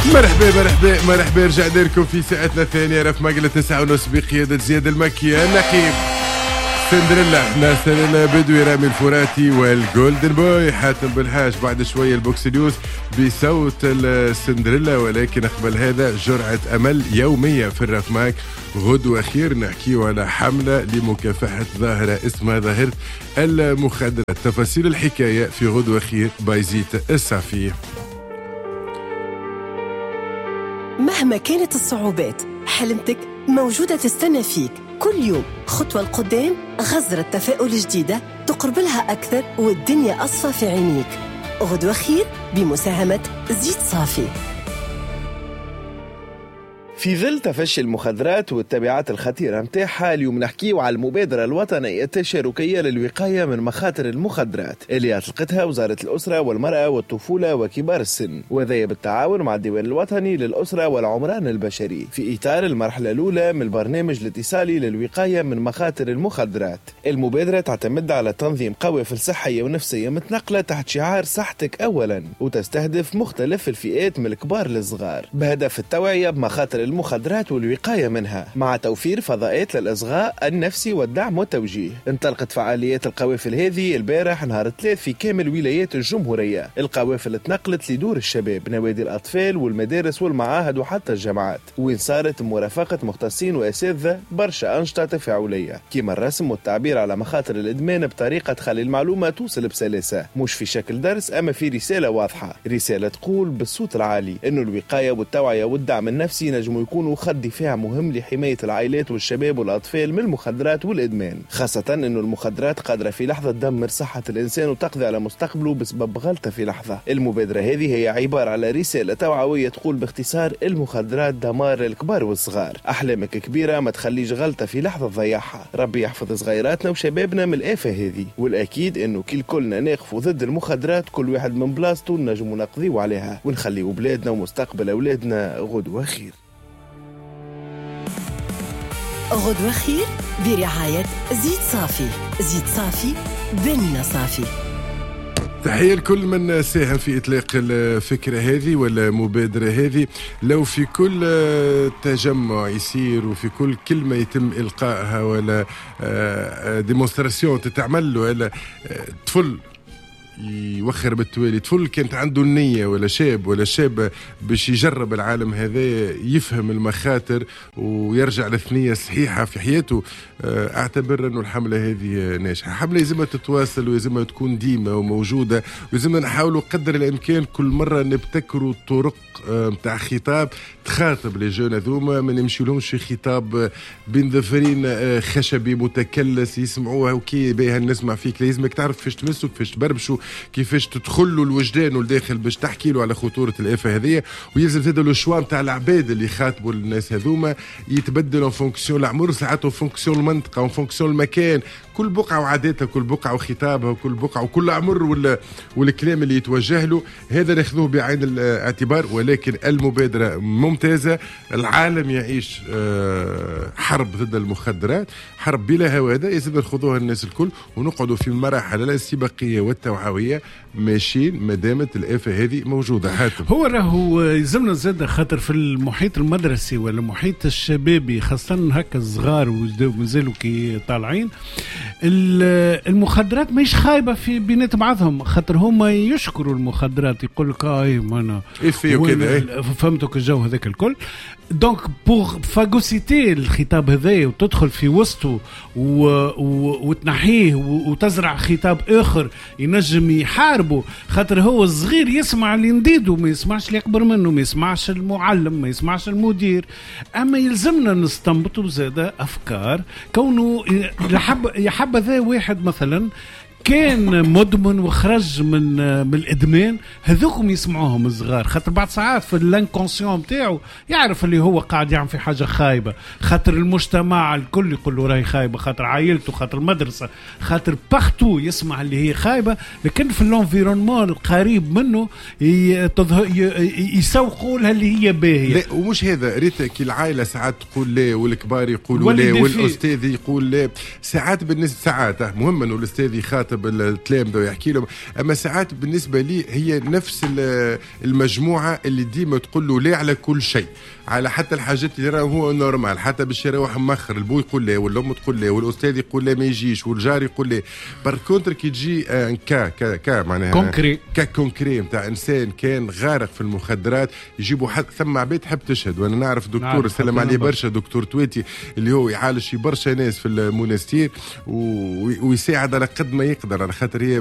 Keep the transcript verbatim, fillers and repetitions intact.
مرحبا مرحبا مرحبا رجعنا لكم في ساعتنا الثانية رف مقلة تسعة ونص بقيادة زياد المكي النقيب سندريلا ناصر البدوي رامي الفراتي والجولدن بوي حاتم بالحاج. بعد شوية البوكس نيوز بصوت السندريلا، ولكن قبل هذا جرعة أمل يومية في الرفماك. غدوة خير نحكيو على حملة لمكافحة ظاهرة اسمها ظاهرة المخدرات. تفاصيل الحكاية في غدوة خير بايزيت الصافي. مهما كانت الصعوبات حلمتك موجودة تستنى فيك. كل يوم خطوة لقدام، غزرة تفاؤل جديدة تقرب لها أكثر والدنيا أصفى في عينيك. غدوة خير بمساهمة زيت صافي. في ظل تفشي المخدرات والتبعات الخطيرة متاعها، اليوم نحكيو على المبادرة الوطنية التشاركية للوقاية من مخاطر المخدرات اللي أطلقتها وزارة الأسرة والمرأة والطفولة وكبار السن، وذي بالتعاون مع الديوان الوطني للأسرة والعمران البشري في إطار المرحلة الأولى من البرنامج الاتصالي للوقاية من مخاطر المخدرات. المبادرة تعتمد على تنظيم قوافل صحية ونفسية متنقلة تحت شعار صحتك أولا، وتستهدف مختلف الفئات من الكبار للصغار بهدف التوعية بمخاطر المخدرات والوقاية منها، مع توفير فضاءات للإصغاء النفسي والدعم والتوجيه. انطلقت فعاليات القوافل هذه البارح نهار الثلاث في كامل ولايات الجمهورية. القوافل تنقلت لدور الشباب، نوادي الأطفال والمدارس والمعاهد وحتى الجامعات، وين صارت مرافقة مختصين وأساتذة برشا أنشطة تفاعلية كما الرسم والتعبير على مخاطر الإدمان بطريقة تخلي المعلومة توصل بسلاسة، مش في شكل درس أما في رسالة واضحة، رسالة تقول بالصوت العالي إنه الوقاية والتوعية والدعم النفسي نجموا يكونوا خط دفاع مهم لحماية العائلات والشباب والأطفال من المخدرات والإدمان، خاصة إنه المخدرات قادرة في لحظة تدمر صحة الإنسان وتقضي على مستقبله بسبب غلطة في لحظة. المبادرة هذه هي عبارة على رسالة توعوية تقول باختصار: المخدرات دمار للكبار والصغار، أحلامك كبيرة ما تخليش غلطة في لحظة تضيعها. ربي يحفظ صغيراتنا وشبابنا من الآفة هذه، والأكيد إنه كل كلنا نقفوا ضد المخدرات، كل واحد من بلاصته نجموا نقضيوا عليها ونخليوا بلادنا ومستقبل أولادنا غدوة خير. غدوة خير برعاية زيت صافي. زيت صافي بني صافي. تحية لكل من ساهم في إطلاق الفكرة هذه والمبادرة هذه. لو في كل تجمع يصير وفي كل كلمة يتم إلقائها ولا ديمونستراسيون تتعمل له ولا طفل يوخر بالتوالي، طفل كانت عنده النية ولا شاب ولا شاب باش يجرب العالم هذا، يفهم المخاطر ويرجع لثنية صحيحة في حياته، اعتبر انه الحملة هذه ناجحة. حملة يلزمها تتواصل ويلزمها تكون ديمة وموجودة، ويلزمنا نحاولوا قدر الامكان كل مرة نبتكروا طرق متاع خطاب تخاطب لي جون هذوما، ما نمشي لهمش في خطاب بين ظفرين خشبي متكلس يسمعوها وكي بيها نسمع فيك. لازمك تعرف كيفاش تمسك، كيفاش تبربشوا، كيفاش تدخلوا الوجدان والداخل باش تحكي له على خطورة الآفة هذه. ويلزم زاد لو شوا نتاع العباد اللي يخاطبوا الناس هذوما يتبدلوا فونكسيون العمر، ساعات فونكسيون المنطقة وفونكسيون المكان، كل بقعة وعاداتها، كل بقعة وخطابها، وكل بقعة وكل عمر ولا والكلام اللي يتوجه له. هذا ناخذوه بعين الاعتبار، ولكن المبادرة ممتازة. العالم يعيش حرب ضد المخدرات، حرب بلا هوادة، يجب ناخذوها الناس الكل ونقعدوا في المراحل الاستباقية والتوعوية ماشيين ما دامت الآفة هذه موجودة. حاتم هو راهو يلزمنا زاد خاطر في المحيط المدرسي ولا المحيط الشبابي، خاصة هكا الصغار ومازالوا كي طالعين، المخدرات ماهيش خايبة في بينات بعضهم، خاطر هما يشكروا المخدرات، يقول لك اي مانا فهمتك الجو هذاك الكل. دونك بوغ فاغوسيتي الخطاب هذا وتدخل في وسطه وتنحيه وتزرع خطاب آخر ينجم يحاربه، خاطر هو الصغير يسمع اللي نديده، ما يسمعش اللي أكبر منه، ما يسمعش المعلم، ما يسمعش المدير. أما يلزمنا نستنبطوا زادة أفكار، كونه يحب يحب ذا واحد مثلا كان مدمن وخرج من من الادمان، هذوكم يسمعوهم الصغار، خاطر بعد ساعات في الانكونسيون بتاعه يعرف اللي هو قاعد يعمل في حاجه خايبه، خاطر المجتمع الكل يقول له راهي خايبه، خاطر عائلته، خاطر المدرسه، خاطر بارتو يسمع اللي هي خايبه. لكن في الانفيرونمون القريب منه يسوقوا لها اللي هي باهيه. لا ومش هذا ريت كي العائله ساعات تقول لا والكبار يقولوا لا والاستاذ يقول لا، ساعات بالنسبه ساعات مهم انه الاستاذ يخاطب يخاطب التلامذة ويحكي لهم. أما ساعات بالنسبة لي هي نفس المجموعة اللي ديما تقول له لا على كل شيء، على حتى الحاجات اللي راه هو نورمال، حتى باش يروح مخر البو يقول لا والام تقول لا والاستاذ يقول لا ما يجيش والجار يقول لا. بار كونتر كي تجي ان كا كا, كا معناها كونكري كا كونكري نتاع انسان كان غارق في المخدرات، يجيبوا حد ثم عباد تحب تشهد. وانا نعرف دكتور سلام عليه برشا، دكتور تويتي اللي هو يعالج برشا ناس في المونستير ويساعد على قد ما يقدر، على خاطر هي